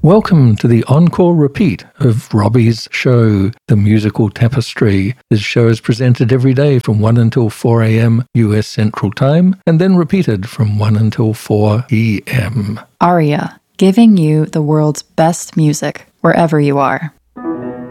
Welcome to the encore repeat of Robbie's show, The Musical Tapestry. This show is presented every day from 1 until 4 a.m. US Central Time, and then repeated from 1 until 4 p.m. Aria, giving you the world's best music wherever you are.